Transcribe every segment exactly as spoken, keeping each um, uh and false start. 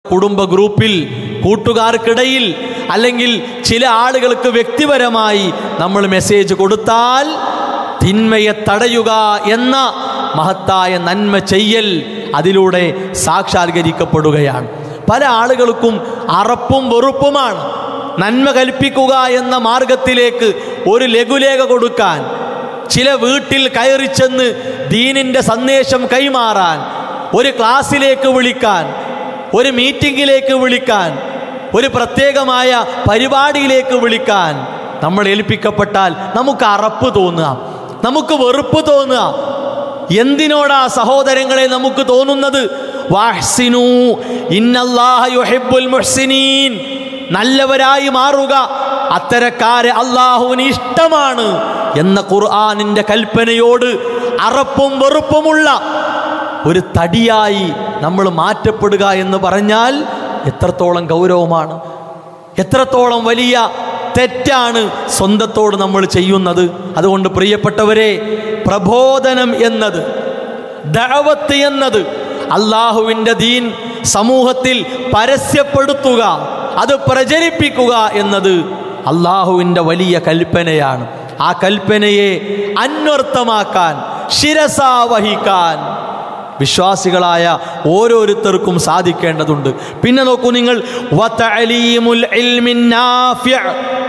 കുടുംബ ഗ്രൂപ്പിൽ, കൂട്ടുകാർക്കിടയിൽ, അല്ലെങ്കിൽ ചില ആളുകൾക്ക് വ്യക്തിപരമായി നമ്മൾ മെസ്സേജ് കൊടുത്താൽ തിന്മയെ തടയുക എന്ന മഹത്തായ നന്മ ചെയ്യൽ അതിലൂടെ സാക്ഷാത്കരിക്കപ്പെടുകയാണ്. പല ആളുകൾക്കും അറപ്പും വെറുപ്പുമാണ്. നന്മ കൽപ്പിക്കുക എന്ന മാർഗത്തിലേക്ക് ഒരു ലഘുലേഖ കൊടുക്കാൻ, ചില വീട്ടിൽ കയറിച്ചെന്ന് ദീനിൻ്റെ സന്ദേശം കൈമാറാൻ, ഒരു ക്ലാസ്സിലേക്ക് വിളിക്കാൻ, ഒരു മീറ്റിങ്ങിലേക്ക് വിളിക്കാൻ, ഒരു പ്രത്യേകമായ പരിപാടിയിലേക്ക് വിളിക്കാൻ നമ്മൾ ഏൽപ്പിക്കപ്പെട്ടാൽ നമുക്ക് അറപ്പ് തോന്നുക, നമുക്ക് വെറുപ്പ് തോന്നുക. എന്തിനോടാ സഹോദരങ്ങളെ നമുക്ക് തോന്നുന്നത്? വഹ്സിനൂ ഇന്നല്ലാഹ യുഹിബ്ബുൽ മുഹ്സിനീൻ, നല്ലവരായി മാറുക, അത്തരക്കാരെ അള്ളാഹുവിന് ഇഷ്ടമാണ് എന്ന ഖുർആനിൻ്റെ കൽപ്പനയോട് അറപ്പും വെറുപ്പുമുള്ള ഒരു തടിയായി നമ്മൾ മാറ്റപ്പെടുക എന്ന് പറഞ്ഞാൽ എത്രത്തോളം ഗൗരവമാണ്, എത്രത്തോളം വലിയ തെറ്റാണ് സ്വന്തത്തോട് നമ്മൾ ചെയ്യുന്നത്. അതുകൊണ്ട് പ്രിയപ്പെട്ടവരെ, പ്രബോധനം എന്നത്, ദഅവത്ത് എന്നത്, അള്ളാഹുവിൻ്റെ ദീൻ സമൂഹത്തിൽ പരസ്യപ്പെടുത്തുക, അത് പ്രചരിപ്പിക്കുക എന്നത് അള്ളാഹുവിൻ്റെ വലിയ കൽപ്പനയാണ്. ആ കൽപ്പനയെ അന്വർത്ഥമാക്കാൻ, ശിരസാ വഹിക്കാൻ വിശ്വാസികളായ ഓരോരുത്തർക്കും സാധിക്കേണ്ടതുണ്ട്. പിന്നെ നോക്കൂ നിങ്ങൾ, വതഅലീമുൽ ഇൽമിൻ നാഫിഅ,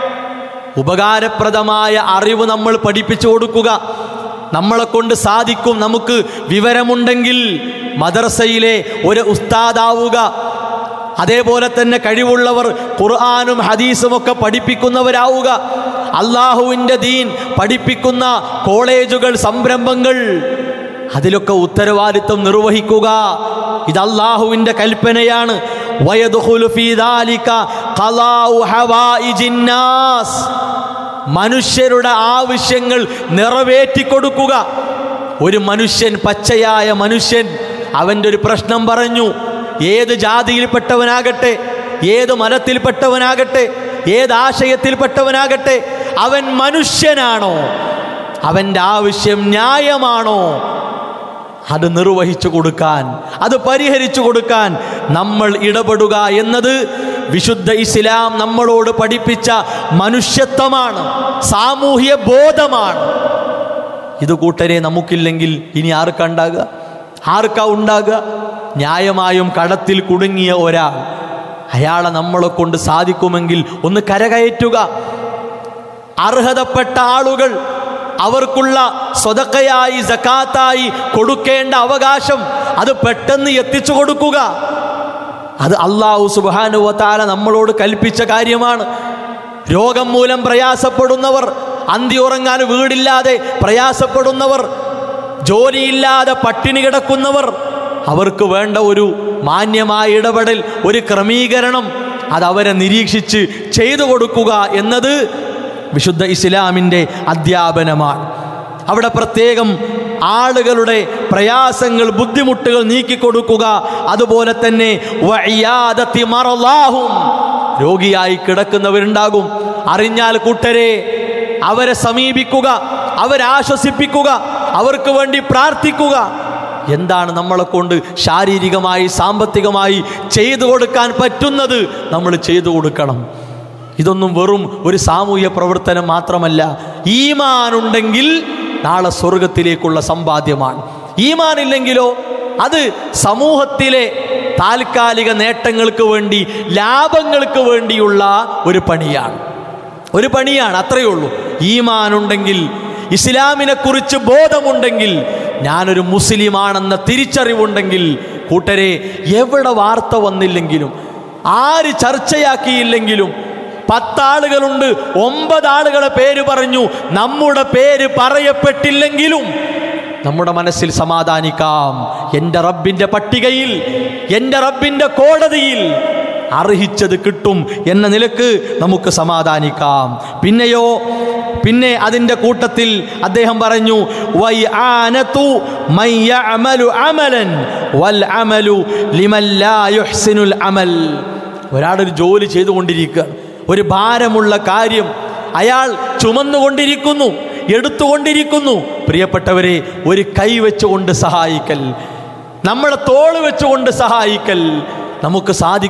ഉപകാരപ്രദമായ അറിവ് നമ്മൾ പഠിപ്പിച്ചു കൊടുക്കുക. നമ്മളെ കൊണ്ട് സാധിക്കും, നമുക്ക് വിവരമുണ്ടെങ്കിൽ മദ്രസയിലെ ഒരു ഉസ്താദാവുക. അതേപോലെ തന്നെ കഴിവുള്ളവർ ഖുർആനും ഹദീസും ഒക്കെ പഠിപ്പിക്കുന്നവരാവുക. അള്ളാഹുവിൻ്റെ ദീൻ പഠിപ്പിക്കുന്ന കോളേജുകൾ, സംരംഭങ്ങൾ, അതിലൊക്കെ ഉത്തരവാദിത്വം നിർവഹിക്കുക. ഇത് അള്ളാഹുവിൻ്റെ കൽപ്പനയാണ്. വയദ്ഖുലു ഫീ ദാലിക ഖളാഉ ഹവായിജിൻ നാസ്, മനുഷ്യരുടെ ആവശ്യങ്ങൾ നിറവേറ്റിക്കൊടുക്കുക. ഒരു മനുഷ്യൻ, പച്ചയായ മനുഷ്യൻ, അവൻ്റെ ഒരു പ്രശ്നം പറഞ്ഞു, ഏത് ജാതിയിൽപ്പെട്ടവനാകട്ടെ, ഏത് മതത്തിൽപ്പെട്ടവനാകട്ടെ, ഏത് ആശയത്തിൽപ്പെട്ടവനാകട്ടെ, അവൻ മനുഷ്യനാണോ, അവൻ്റെ ആവശ്യം ന്യായമാണോ, അത് നിർവഹിച്ചു കൊടുക്കാൻ, അത് പരിഹരിച്ചു കൊടുക്കാൻ നമ്മൾ ഇടപെടുക എന്നത് വിശുദ്ധ ഇസ്ലാം നമ്മളോട് പഠിപ്പിച്ച മനുഷ്യത്വമാണ്, സാമൂഹ്യ ബോധമാണ്. ഇത് കൂട്ടരെ നമുക്കില്ലെങ്കിൽ ഇനി ആർക്കാ ഉണ്ടാകുക? ആർക്കാ ഉണ്ടാകുക? ന്യായമായും കടത്തിൽ കുടുങ്ങിയ ഒരാൾ, അയാളെ നമ്മളെ കൊണ്ട് സാധിക്കുമെങ്കിൽ ഒന്ന് കരകയറ്റുക. അർഹതപ്പെട്ട ആളുകൾ അവർക്കുള്ള സ്വതക്കയായി, സകാത്തായി കൊടുക്കേണ്ട അവകാശം അത് പെട്ടെന്ന് എത്തിച്ചു കൊടുക്കുക. അത് അല്ലാഹു സുബ്ഹാനഹു വ തആല നമ്മളോട് കൽപ്പിച്ച കാര്യമാണ്. രോഗം മൂലം പ്രയാസപ്പെടുന്നവർ, അന്തി ഉറങ്ങാൻ വീടില്ലാതെ പ്രയാസപ്പെടുന്നവർ, ജോലിയില്ലാതെ പട്ടിണി കിടക്കുന്നവർ, അവർക്ക് വേണ്ട ഒരു മാന്യമായ ഇടപെടൽ, ഒരു ക്രമീകരണം, അത് അവരെ നിരീക്ഷിച്ച് ചെയ്തു കൊടുക്കുക എന്നത് വിശുദ്ധ ഇസ്ലാമിൻ്റെ അധ്യാപനമാണ്. അവിടെ പ്രത്യേകം ആളുകളുടെ പ്രയാസങ്ങൾ, ബുദ്ധിമുട്ടുകൾ നീക്കിക്കൊടുക്കുക. അതുപോലെ തന്നെ വഇയാദത്തി മറളാഹും, രോഗിയായി കിടക്കുന്നവരുണ്ടാകും, അറിഞ്ഞാൽ കൂട്ടരെ അവരെ സമീപിക്കുക, അവരെ ആശ്വസിപ്പിക്കുക, അവർക്ക് വേണ്ടി പ്രാർത്ഥിക്കുക. എന്താണ് നമ്മളെ കൊണ്ട് ശാരീരികമായി, സാമ്പത്തികമായി ചെയ്തു കൊടുക്കാൻ പറ്റുന്നത് നമ്മൾ ചെയ്തു കൊടുക്കണം. ഇതൊന്നും വെറും ഒരു സാമൂഹ്യ പ്രവർത്തനം മാത്രമല്ല. ഈമാനുണ്ടെങ്കിൽ നാളെ സ്വർഗത്തിലേക്കുള്ള സമ്പാദ്യമാണ്. ഈമാനില്ലെങ്കിലോ അത് സമൂഹത്തിലെ താൽക്കാലിക നേട്ടങ്ങൾക്ക് വേണ്ടി, ലാഭങ്ങൾക്ക് വേണ്ടിയുള്ള ഒരു പണിയാണ്, ഒരു പണിയാണ്, അത്രയേ ഉള്ളൂ. ഈമാനുണ്ടെങ്കിൽ, ഇസ്ലാമിനെ കുറിച്ച് ബോധമുണ്ടെങ്കിൽ, ഞാനൊരു മുസ്ലിമാണെന്ന തിരിച്ചറിവുണ്ടെങ്കിൽ, കൂട്ടരെ എവിടെ വാർത്ത വന്നില്ലെങ്കിലും, ആര് ചർച്ചയാക്കിയില്ലെങ്കിലും, പത്താളുകളുണ്ട്, ഒമ്പതാളുകളെ പേര് പറഞ്ഞു, നമ്മുടെ പേര് പറയപ്പെട്ടില്ലെങ്കിലും നമ്മുടെ മനസ്സിൽ സമാധാനിക്കാം. എൻ്റെ റബ്ബിൻ്റെ പട്ടികയിൽ, എൻ്റെ റബ്ബിൻ്റെ കോടതിയിൽ അർഹിച്ചത് കിട്ടും എന്ന നിലക്ക് നമുക്ക് സമാധാനിക്കാം. പിന്നെയോ പിന്നെ അതിൻ്റെ കൂട്ടത്തിൽ അദ്ദേഹം പറഞ്ഞു, വൈആനതു മൻ യഅമലു അമലൻ വൽ അമലു ലിമൻ ലാ യുഹ്സിനുൽ അമൽ. ഒരാളൊരു ജോലി ചെയ്തുകൊണ്ടിരിക്കുക, ഒരു ഭാരമുള്ള കാര്യം അയാൾ ചുമന്നുകൊണ്ടിരിക്കുന്നു, എടുത്തുകൊണ്ടിരിക്കുന്നു. പ്രിയപ്പെട്ടവരെ, ഒരു കൈ വെച്ചുകൊണ്ട് സഹായിക്കൽ, നമ്മളെ തോള് വെച്ചുകൊണ്ട് സഹായിക്കൽ, നമുക്ക് സാധിക്കും.